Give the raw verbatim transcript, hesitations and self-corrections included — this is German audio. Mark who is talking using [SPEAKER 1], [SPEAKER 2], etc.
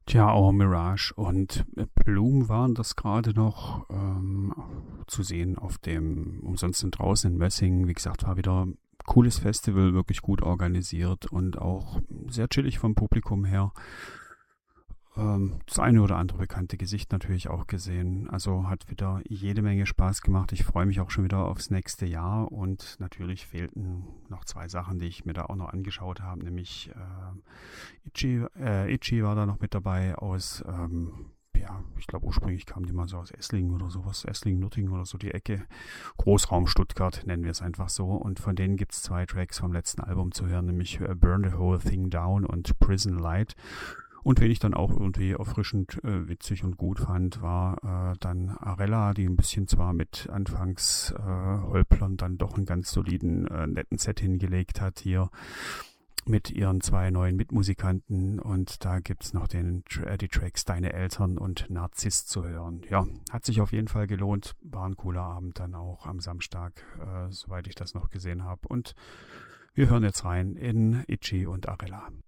[SPEAKER 1] Tja, auch Mirage und äh, Bloom waren das gerade noch ähm, zu sehen auf dem Umsonst sind draußen in Messingen. Wie gesagt, war wieder ein cooles Festival, wirklich gut organisiert und auch sehr chillig vom Publikum her. Ähm, das eine oder andere bekannte Gesicht natürlich auch gesehen. Also hat wieder jede Menge Spaß gemacht. Ich freue mich auch schon wieder aufs nächste Jahr und natürlich fehlten noch zwei Sachen, die ich mir da auch noch angeschaut habe, nämlich äh, Itchy, äh, Itchy war da noch mit dabei aus, ähm, ja, ich glaube ursprünglich kamen die mal so aus Esslingen oder sowas, Esslingen, Nürtingen oder so die Ecke. Großraum Stuttgart nennen wir es einfach so. Und von denen gibt es zwei Tracks vom letzten Album zu hören, nämlich äh, Burn the Whole Thing Down und Prison Light. Und wen ich dann auch irgendwie erfrischend äh, witzig und gut fand, war äh, dann Arella, die ein bisschen zwar mit anfangs äh, Holplern dann doch einen ganz soliden, äh, netten Set hingelegt hat hier mit ihren zwei neuen Mitmusikanten. Und da gibt's noch den, äh, die Tracks Deine Eltern und Narzisst zu hören. Ja, hat sich auf jeden Fall gelohnt. War ein cooler Abend dann auch am Samstag, äh, soweit ich das noch gesehen habe. Und wir hören jetzt rein in Itchy und Arella.